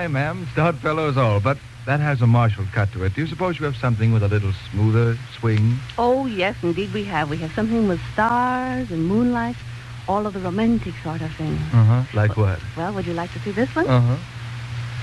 Aye, ma'am. Stout fellows all, but that has a martial cut to it. Do you suppose you have something with a little smoother swing? Oh, yes, indeed we have. We have something with stars and moonlight, all of the romantic sort of thing. Like what? Well, would you like to see this one?